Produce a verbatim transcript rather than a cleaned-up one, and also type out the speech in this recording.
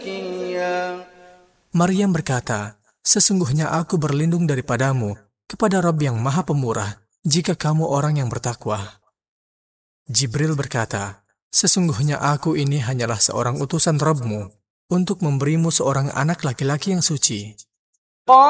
Maryam berkata, sesungguhnya aku berlindung daripadamu kepada Rabb yang Maha Pemurah, jika kamu orang yang bertakwa. Jibril berkata, sesungguhnya aku ini hanyalah seorang utusan Rabb-mu untuk memberimu seorang anak laki-laki yang suci.